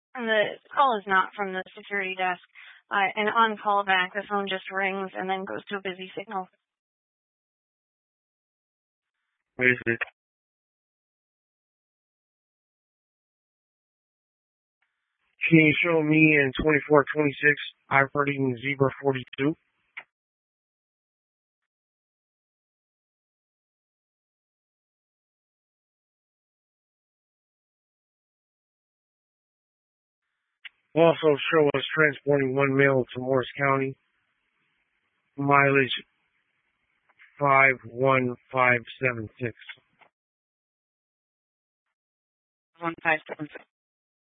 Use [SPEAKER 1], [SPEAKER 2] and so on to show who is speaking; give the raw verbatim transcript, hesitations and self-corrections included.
[SPEAKER 1] And the call is not from the security desk. Uh, and on callback, the phone just rings and then goes to a busy signal.
[SPEAKER 2] Where is it? Can you show me in twenty-four twenty-six operating Zebra forty-two? Also show us transporting one male to Morris County. Mileage five one five seven six.
[SPEAKER 1] one five seven six.